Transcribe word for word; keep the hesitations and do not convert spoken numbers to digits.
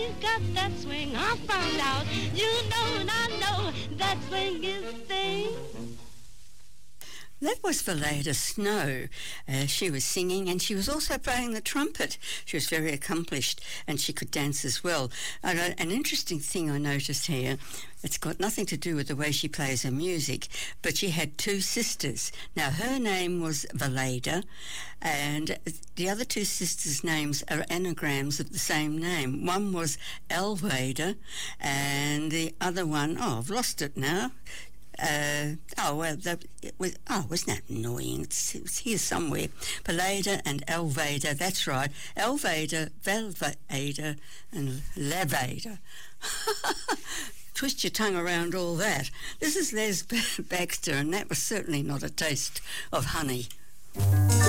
Got that swing, I found out. You know and I know that swing is the thing. That was Valeda Snow. Uh, she was singing and she was also playing the trumpet. She was very accomplished and she could dance as well. Uh, an interesting thing I noticed here, it's got nothing to do with the way she plays her music, but she had two sisters. Now, her name was Valeda, and the other two sisters' names are anagrams of the same name. One was Alveda, and the other one, oh, I've lost it now. Uh, oh, well, that, it was, oh, wasn't that annoying? It's, it's here somewhere. Valeda and Alveda, that's right. Alveda, Valveda, and Laveda. Twist your tongue around all that. This is Les Baxter, and that was certainly not a taste of honey.